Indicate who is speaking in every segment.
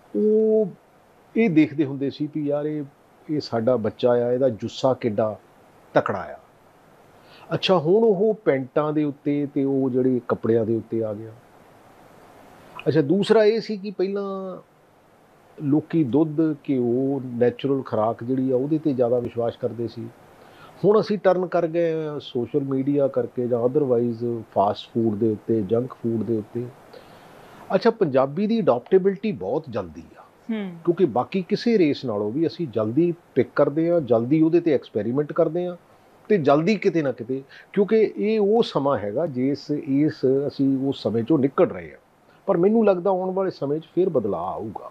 Speaker 1: ਉਹ ਇਹ ਦੇਖਦੇ ਹੁੰਦੇ ਸੀ ਵੀ ਯਾਰ ਇਹ ਸਾਡਾ ਬੱਚਾ ਆ, ਇਹਦਾ ਜੁੱਸਾ ਕਿੱਡਾ ਤਕੜਾ ਆ। ਅੱਛਾ, ਹੁਣ ਉਹ ਪੈਂਟਾਂ ਦੇ ਉੱਤੇ ਤੇ ਉਹ ਜਿਹੜੇ ਕੱਪੜਿਆਂ ਦੇ ਉੱਤੇ ਆ ਗਿਆ। ਅੱਛਾ, ਦੂਸਰਾ ਇਹ ਸੀ ਕਿ ਪਹਿਲਾਂ ਲੋਕੀ ਦੁੱਧ, ਘਿਓ, ਨੈਚੁਰਲ ਖੁਰਾਕ ਜਿਹੜੀ ਆ ਉਹਦੇ 'ਤੇ ਜ਼ਿਆਦਾ ਵਿਸ਼ਵਾਸ ਕਰਦੇ ਸੀ। ਹੁਣ ਅਸੀਂ ਟਰਨ ਕਰ ਗਏ ਸੋਸ਼ਲ ਮੀਡੀਆ ਕਰਕੇ ਜਾਂ ਅਦਰਵਾਈਜ਼ ਫਾਸਟ ਫੂਡ ਦੇ ਉੱਤੇ, ਜੰਕ ਫੂਡ ਦੇ ਉੱਤੇ। ਅੱਛਾ, ਪੰਜਾਬੀ ਦੀ ਅਡੋਪਟੇਬਿਲਿਟੀ ਬਹੁਤ ਜਲਦੀ ਆ, ਕਿਉਂਕਿ ਬਾਕੀ ਕਿਸੇ ਰੇਸ ਨਾਲੋਂ ਵੀ ਅਸੀਂ ਜਲਦੀ ਪਿਕ ਕਰਦੇ ਹਾਂ, ਜਲਦੀ ਉਹਦੇ 'ਤੇ ਐਕਸਪੈਰੀਮੈਂਟ ਕਰਦੇ ਹਾਂ ਅਤੇ ਜਲਦੀ ਕਿਤੇ ਨਾ ਕਿਤੇ, ਕਿਉਂਕਿ ਇਹ ਉਹ ਸਮਾਂ ਹੈਗਾ ਇਸ ਅਸੀਂ ਉਸ ਸਮੇਂ 'ਚੋਂ ਨਿਕਲ ਰਹੇ ਹਾਂ। ਪਰ ਮੈਨੂੰ ਲੱਗਦਾ ਆਉਣ ਵਾਲੇ ਸਮੇਂ 'ਚ ਫਿਰ ਬਦਲਾਅ ਆਊਗਾ।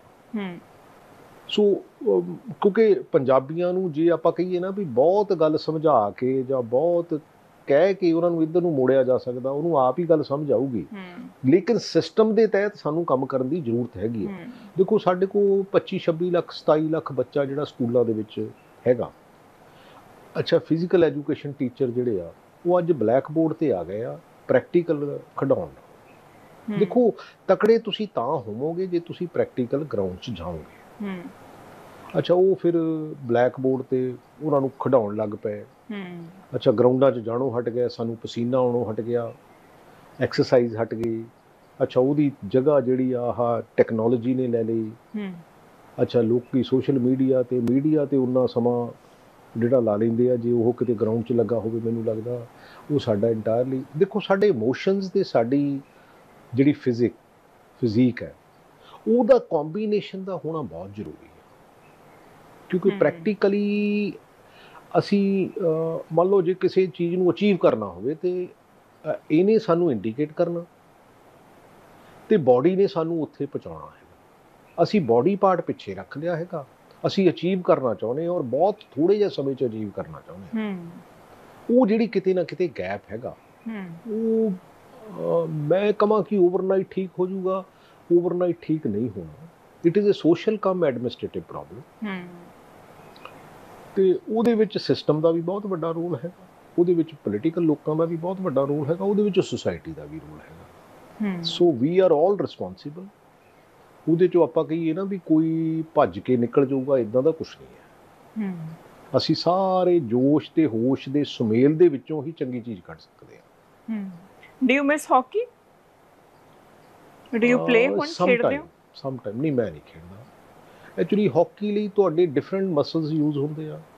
Speaker 1: ਸੋ ਕਿਉਂਕਿ ਪੰਜਾਬੀਆਂ ਨੂੰ ਜੇ ਆਪਾਂ ਕਹੀਏ ਨਾ ਵੀ ਬਹੁਤ ਗੱਲ ਸਮਝਾ ਕੇ ਜਾਂ ਬਹੁਤ ਕਹਿ ਕੇ ਉਹਨਾਂ ਨੂੰ ਇੱਧਰ ਨੂੰ ਮੋੜਿਆ ਜਾ ਸਕਦਾ, ਉਹਨੂੰ ਆਪ ਹੀ ਗੱਲ ਸਮਝ ਆਊਗੀ। ਲੇਕਿਨ ਸਿਸਟਮ ਦੇ ਤਹਿਤ ਸਾਨੂੰ ਕੰਮ ਕਰਨ ਦੀ ਜ਼ਰੂਰਤ ਹੈਗੀ ਹੈ। ਦੇਖੋ, ਸਾਡੇ ਕੋਲ 25-26 ਲੱਖ 27 ਲੱਖ ਬੱਚਾ ਜਿਹੜਾ ਸਕੂਲਾਂ ਦੇ ਵਿੱਚ ਹੈਗਾ। ਅੱਛਾ, ਫਿਜ਼ੀਕਲ ਐਜੂਕੇਸ਼ਨ ਟੀਚਰ ਜਿਹੜੇ ਆ ਉਹ ਅੱਜ ਬਲੈਕ ਬੋਰਡ 'ਤੇ ਆ ਗਏ ਆ ਪ੍ਰੈਕਟੀਕਲ ਖਿਡਾਉਣ। ਦੇਖੋ, ਤਕੜੇ ਤੁਸੀਂ ਤਾਂ ਹੋਵੋਗੇ ਜੇ ਤੁਸੀਂ ਪ੍ਰੈਕਟੀਕਲ ਗਰਾਊਂਡ 'ਚ ਜਾਓਗੇ। ਅੱਛਾ, ਉਹ ਫਿਰ ਬਲੈਕ ਬੋਰਡ 'ਤੇ ਉਹਨਾਂ ਨੂੰ ਖਿਡਾਉਣ ਲੱਗ ਪਏ। ਅੱਛਾ, ਗਰਾਊਂਡਾਂ 'ਚ ਜਾਣੋਂ ਹਟ ਗਏ, ਸਾਨੂੰ ਪਸੀਨਾ ਆਉਣੋਂ ਹਟ ਗਿਆ, ਐਕਸਰਸਾਈਜ਼ ਹਟ ਗਈ। ਅੱਛਾ, ਉਹਦੀ ਜਗ੍ਹਾ ਜਿਹੜੀ ਆਹ ਟੈਕਨੋਲੋਜੀ ਨੇ ਲੈ ਲਈ। ਅੱਛਾ, ਲੋਕੀ ਸੋਸ਼ਲ ਮੀਡੀਆ 'ਤੇ ਉਨਾ ਸਮਾਂ ਜਿਹੜਾ ਲਾ ਲੈਂਦੇ ਆ, ਜੇ ਉਹ ਕਿਤੇ ਗਰਾਊਂਡ 'ਚ ਲੱਗਾ ਹੋਵੇ, ਮੈਨੂੰ ਲੱਗਦਾ ਉਹ ਸਾਡਾ ਇੰਟਾਇਰਲੀ, ਦੇਖੋ ਸਾਡੇ ਇਮੋਸ਼ਨਸ ਅਤੇ ਸਾਡੀ ਜਿਹੜੀ ਫਿਜ਼ੀਕ ਹੈ ਉਹਦਾ ਕੰਬੀਨੇਸ਼ਨ ਦਾ ਹੋਣਾ ਬਹੁਤ ਜ਼ਰੂਰੀ ਹੈ। ਕਿਉਂਕਿ ਪ੍ਰੈਕਟੀਕਲੀ ਅਸੀਂ ਮੰਨ ਲਓ ਜੇ ਕਿਸੇ ਚੀਜ਼ ਨੂੰ ਅਚੀਵ ਕਰਨਾ ਹੋਵੇ ਤਾਂ ਇਹਨੇ ਸਾਨੂੰ ਇੰਡੀਕੇਟ ਕਰਨਾ ਅਤੇ ਬਾਡੀ ਨੇ ਸਾਨੂੰ ਉੱਥੇ ਪਹੁੰਚਾਉਣਾ ਹੈਗਾ। ਅਸੀਂ ਬਾਡੀ ਪਾਰਟ ਪਿੱਛੇ ਰੱਖ ਲਿਆ ਹੈਗਾ, ਅਸੀਂ ਅਚੀਵ ਕਰਨਾ ਚਾਹੁੰਦੇ ਹਾਂ ਔਰ ਬਹੁਤ ਥੋੜ੍ਹੇ ਜਿਹੇ ਸਮੇਂ 'ਚ ਅਚੀਵ ਕਰਨਾ ਚਾਹੁੰਦੇ ਹਾਂ। ਉਹ ਜਿਹੜੀ ਕਿਤੇ ਨਾ ਕਿਤੇ ਗੈਪ ਹੈਗਾ, ਉਹ ਮੈਂ ਕਹਾਂ ਕਿ ਓਵਰਨਾਈਟ ਠੀਕ ਹੋ ਜਾਊਗਾ, ਓਵਰਨਾਈਟ ਠੀਕ ਨਹੀਂ ਹੋਣਾ। It is a social come administrative problem. ਅਤੇ ਉਹਦੇ ਵਿੱਚ ਸਿਸਟਮ ਦਾ ਵੀ ਬਹੁਤ ਵੱਡਾ ਰੋਲ ਹੈਗਾ, ਉਹਦੇ ਵਿੱਚ ਪੋਲੀਟੀਕਲ ਲੋਕਾਂ ਦਾ ਵੀ ਬਹੁਤ ਵੱਡਾ ਰੋਲ ਹੈਗਾ, ਉਹਦੇ ਵਿੱਚ ਸੁਸਾਇਟੀ ਦਾ ਵੀ ਰੋਲ ਹੈਗਾ। ਸੋ ਵੀ ਆਰ ਆਲ ਰਿਸਪੋਂਸੀਬਲ। ਉਹਦੇ 'ਚੋਂ ਆਪਾਂ ਕਹੀਏ ਨਾ ਵੀ ਕੋਈ ਭੱਜ ਕੇ ਨਿਕਲ ਜਾਊਗਾ, ਇੱਦਾਂ ਦਾ ਕੁਛ ਨਹੀਂ ਹੈ। ਅਸੀਂ ਸਾਰੇ ਜੋਸ਼ ਤੇ ਹੋਸ਼ ਦੇ ਸੁਮੇਲ ਦੇ ਵਿੱਚੋਂ ਹੀ ਚੰਗੀ ਚੀਜ਼ ਕੱਢ ਸਕਦੇ ਹਾਂ।
Speaker 2: Do you miss hockey? Do you play? ਹੁਣ ਖੇਡਦੇ ਹੋ?
Speaker 1: ਸਮਟਾਈਮ ਨਹੀਂ, ਮੈਂ ਨਹੀਂ ਖੇਡਦਾ ਐਕਚੁਅਲੀ। ਹਾਕੀ ਲਈ ਤੁਹਾਡੇ ਡਿਫਰੈਂਟ ਮਸਲਸ ਯੂਜ਼ ਹੁੰਦੇ ਆ,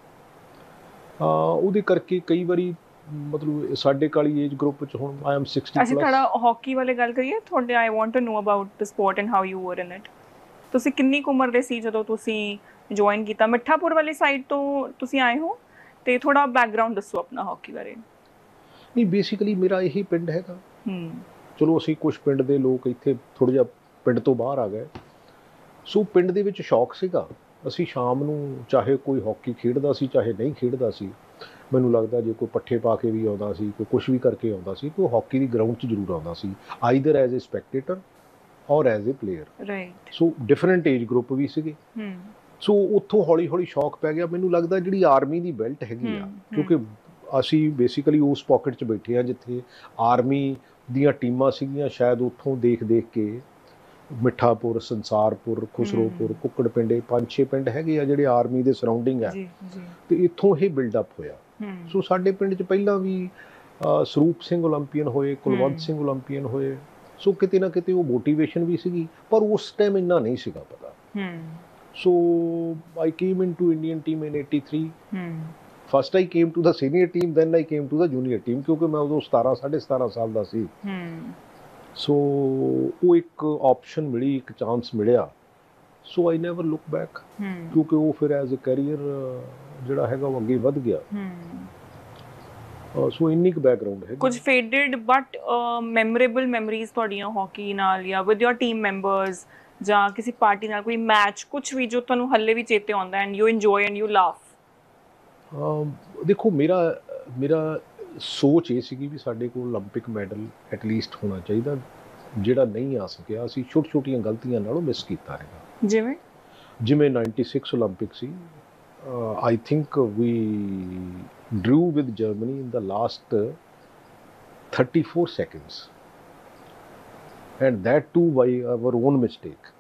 Speaker 1: ਉਹਦੇ ਕਰਕੇ ਕਈ ਵਾਰੀ ਮਤਲਬ ਸਾਡੇ ਕਾਲੀ ਏਜ ਗਰੁੱਪ 'ਚ ਹੁਣ ਆਈ ਐਮ 60+।
Speaker 2: ਅਸੀਂ ਥੋੜਾ ਹਾਕੀ ਵਾਲੇ ਗੱਲ ਕਰੀਏ ਤੁਹਾਡੇ। I want to know about the support and how you were in it. ਤੁਸੀਂ ਕਿੰਨੀ ਕੁ ਉਮਰ ਦੇ ਸੀ ਜਦੋਂ ਤੁਸੀਂ ਜੁਆਇਨ ਕੀਤਾ? ਮਿੱਠਾਪੁਰ ਵਾਲੀ ਸਾਈਡ ਤੋਂ ਤੁਸੀਂ ਆਏ ਹੋ, ਅਤੇ ਥੋੜਾ ਬੈਕਗਰਾਊਂਡ ਦੱਸੋ ਆਪਣਾ ਹਾਕੀ ਬਾਰੇ।
Speaker 1: ਨਹੀਂ, ਬੇਸਿਕਲੀ ਮੇਰਾ ਇਹੀ ਪਿੰਡ ਹੈਗਾ। ਚਲੋ, ਅਸੀਂ ਕੁਛ ਪਿੰਡ ਦੇ ਲੋਕ ਇੱਥੇ ਥੋੜ੍ਹਾ ਜਿਹਾ ਪਿੰਡ ਤੋਂ ਬਾਹਰ ਆ ਗਏ, ਸੋ ਪਿੰਡ ਦੇ ਵਿੱਚ ਸ਼ੌਕ ਸੀਗਾ। ਅਸੀਂ ਸ਼ਾਮ ਨੂੰ ਚਾਹੇ ਕੋਈ ਹਾਕੀ ਖੇਡਦਾ ਸੀ ਚਾਹੇ ਨਹੀਂ ਖੇਡਦਾ ਸੀ, ਮੈਨੂੰ ਲੱਗਦਾ ਜੇ ਕੋਈ ਪੱਠੇ ਪਾ ਕੇ ਵੀ ਆਉਂਦਾ ਸੀ, ਕੋਈ ਕੁਛ ਵੀ ਕਰਕੇ ਆਉਂਦਾ ਸੀ, ਕੋਈ ਹਾਕੀ ਦੀ ਗਰਾਊਂਡ 'ਚ ਜ਼ਰੂਰ ਆਉਂਦਾ ਸੀ, ਆਈਦਰ ਐਜ਼ ਏ ਸਪੈਕਟੇਟਰ ਔਰ as a player. So different age group ਵੀ ਸੀਗੇ। ਸੋ ਉੱਥੋਂ ਹੌਲੀ ਹੌਲੀ ਸ਼ੌਕ ਪੈ ਗਿਆ। ਮੈਨੂੰ ਲੱਗਦਾ ਜਿਹੜੀ ਆਰਮੀ ਦੀ ਬੈਲਟ ਹੈਗੀ ਆ, ਕਿਉਂਕਿ ਅਸੀਂ ਬੇਸਿਕਲੀ ਉਸ ਪੋਕਟ 'ਚ ਬੈਠੇ ਹਾਂ ਜਿੱਥੇ ਆਰਮੀ ਦੀਆਂ ਟੀਮਾਂ ਸੀਗੀਆਂ, ਸ਼ਾਇਦ ਉੱਥੋਂ ਦੇਖ ਕੇ ਮਿੱਠਾਪੁਰ, ਸੰਸਾਰਪੁਰ, ਖੁਸਰੋਪੁਰ, ਕੁੱਕੜ ਪਿੰਡੇ 5-6 ਪਿੰਡ ਹੈਗੇ ਆ ਜਿਹੜੇ ਆਰਮੀ ਦੇ ਸਰਾਊਂਡਿੰਗ ਹੈ, ਅਤੇ ਇੱਥੋਂ ਇਹ ਬਿਲਡਅਪ ਹੋਇਆ। ਸੋ ਸਾਡੇ ਪਿੰਡ 'ਚ ਪਹਿਲਾਂ ਵੀ ਸਰੂਪ ਸਿੰਘ ਓਲੰਪੀਅਨ ਹੋਏ, ਕੁਲਵੰਤ ਸਿੰਘ ਓਲੰਪੀਅਨ ਹੋਏ। ਸੋ ਕਿਤੇ ਨਾ ਕਿਤੇ ਉਹ ਮੋਟੀਵੇਸ਼ਨ ਵੀ ਸੀਗੀ, ਪਰ ਉਸ ਟਾਈਮ ਇੰਨਾ ਨਹੀਂ ਸੀਗਾ ਪਤਾ। ਸੋ ਆਈ came in to Indian team in 83। First I came to the senior team, then I came to the junior team, ਕਿਉਂਕਿ ਮੈਂ ਉਦੋਂ 17-17.5 ਸਾਲ ਦਾ ਸੀ। ਸੋ ਉਹ ਇੱਕ ਆਪਸ਼ਨ ਮਿਲੀ, ਇੱਕ ਚਾਂਸ ਮਿਲਿਆ। ਸੋ ਆਈ ਨੈਵਰ ਲੁੱਕ ਬੈਕ, ਕਿਉਂਕਿ ਉਹ ਫਿਰ ਐਜ਼ ਅ ਕੈਰੀਅਰ ਜਿਹੜਾ ਹੈਗਾ ਉਹ ਅੱਗੇ ਵੱਧ ਗਿਆ। ਸੋ ਇੰਨੀ ਕੁ ਬੈਕਗਰਾਊਂਡ ਹੈ।
Speaker 2: ਕੁਝ ਫੇਡਡ ਬਟ ਮੈਮੋਰੇਬਲ ਮੈਮਰੀਜ਼ ਤੁਹਾਡੀਆਂ ਹਾਕੀ ਨਾਲ ਜਾਂ ਵਿਦ ਯੋਰ ਟੀਮ ਮੈਂਬਰਸ, ਜਾਂ ਕਿਸੇ ਪਾਰਟੀ ਨਾਲ ਕੋਈ ਮੈਚ, ਕੁਛ ਵੀ ਜੋ ਤੁਹਾਨੂੰ ਹੱਲੇ ਵੀ ਚੇਤੇ ਆਉਂਦਾ and you enjoy and you laugh?
Speaker 1: ਦੇਖੋ, ਮੇਰਾ ਸੋਚ ਇਹ ਸੀਗੀ ਵੀ ਸਾਡੇ ਕੋਲ ਓਲੰਪਿਕ ਮੈਡਲ ਐਟਲੀਸਟ ਹੋਣਾ ਚਾਹੀਦਾ। ਜਿਹੜਾ ਨਹੀਂ ਆ ਸਕਿਆ, ਅਸੀਂ ਛੋਟੀਆਂ ਗਲਤੀਆਂ ਨਾਲੋਂ ਮਿਸ ਕੀਤਾ ਹੈਗਾ। ਜਿਵੇਂ 96 Olympic C, I think we ਡਰੂ with Germany in the last 34 seconds, and that too by our own mistake.